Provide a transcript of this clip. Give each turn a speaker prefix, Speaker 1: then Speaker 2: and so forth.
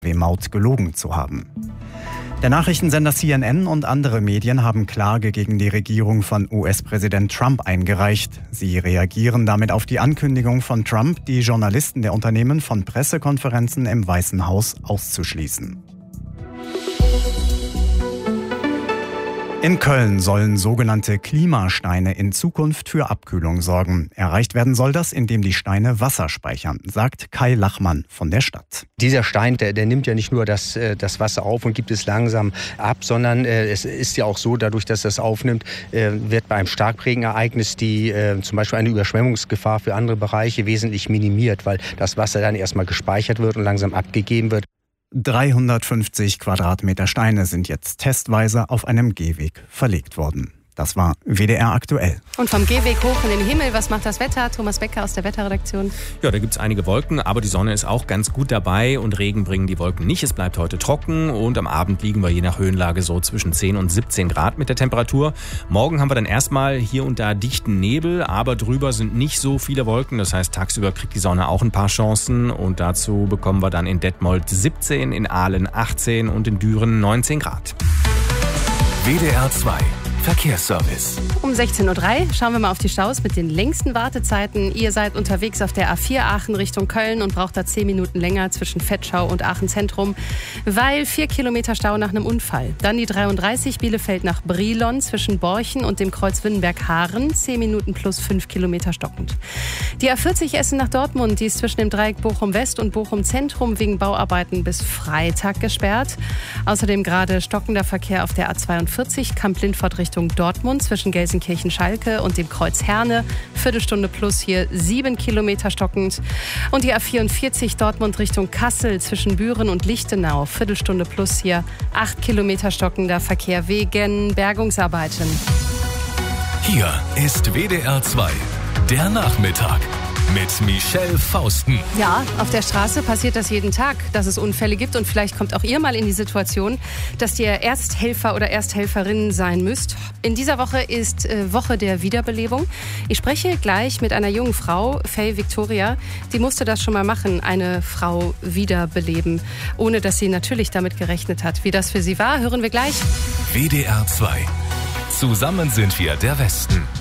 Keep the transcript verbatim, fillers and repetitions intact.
Speaker 1: Maut gelogen zu haben. Der Nachrichtensender C N N und andere Medien haben Klage gegen die Regierung von U S-Präsident Trump eingereicht. Sie reagieren damit auf die Ankündigung von Trump, die Journalisten der Unternehmen von Pressekonferenzen im Weißen Haus auszuschließen. In Köln sollen sogenannte Klimasteine in Zukunft für Abkühlung sorgen. Erreicht werden soll das, indem die Steine Wasser speichern, sagt Kai Lachmann von der Stadt.
Speaker 2: Dieser Stein, der, der nimmt ja nicht nur das, das Wasser auf und gibt es langsam ab, sondern äh, es ist ja auch so, dadurch, dass das aufnimmt, äh, wird bei einem Starkregenereignis die äh, zum Beispiel eine Überschwemmungsgefahr für andere Bereiche wesentlich minimiert, weil das Wasser dann erstmal gespeichert wird und langsam abgegeben wird.
Speaker 1: dreihundertfünfzig Quadratmeter Steine sind jetzt testweise auf einem Gehweg verlegt worden. Das war W D R aktuell.
Speaker 3: Und vom Gehweg hoch in den Himmel, was macht das Wetter? Thomas Becker aus der Wetterredaktion.
Speaker 4: Ja, da gibt es einige Wolken, aber die Sonne ist auch ganz gut dabei und Regen bringen die Wolken nicht. Es bleibt heute trocken und am Abend liegen wir je nach Höhenlage so zwischen zehn und siebzehn Grad mit der Temperatur. Morgen haben wir dann erstmal hier und da dichten Nebel, aber drüber sind nicht so viele Wolken. Das heißt, tagsüber kriegt die Sonne auch ein paar Chancen und dazu bekommen wir dann in Detmold siebzehn, in Aalen achtzehn und in Düren neunzehn Grad.
Speaker 5: W D R zwei Verkehrsservice.
Speaker 3: Um sechzehn Uhr drei schauen wir mal auf die Staus mit den längsten Wartezeiten. Ihr seid unterwegs auf der A vier Aachen Richtung Köln und braucht da zehn Minuten länger zwischen Vetschau und Aachen Zentrum, weil vier Kilometer Stau nach einem Unfall. Dann die dreiunddreißig Bielefeld nach Brilon zwischen Borchen und dem Kreuz Winnenberg-Haaren, zehn Minuten plus fünf Kilometer stockend. Die A vierzig Essen nach Dortmund, die ist zwischen dem Dreieck Bochum West und Bochum Zentrum wegen Bauarbeiten bis Freitag gesperrt. Außerdem gerade stockender Verkehr auf der A zweiundvierzig Kamp-Lindfort Richtung Dortmund zwischen Gelsenkirchen-Schalke und dem Kreuz Herne. Viertelstunde plus hier sieben Kilometer stockend. Und die A vierundvierzig Dortmund Richtung Kassel zwischen Büren und Lichtenau. Viertelstunde plus hier acht Kilometer stockender Verkehr wegen Bergungsarbeiten.
Speaker 5: Hier ist W D R zwei, der Nachmittag. Mit Michelle Fausten.
Speaker 3: Ja, auf der Straße passiert das jeden Tag, dass es Unfälle gibt. Und vielleicht kommt auch ihr mal in die Situation, dass ihr Ersthelfer oder Ersthelferin sein müsst. In dieser Woche ist äh, Woche der Wiederbelebung. Ich spreche gleich mit einer jungen Frau, Faye Victoria. Die musste das schon mal machen, eine Frau wiederbeleben. Ohne dass sie natürlich damit gerechnet hat. Wie das für sie war, hören wir gleich.
Speaker 5: W D R zwei. Zusammen sind wir der Westen.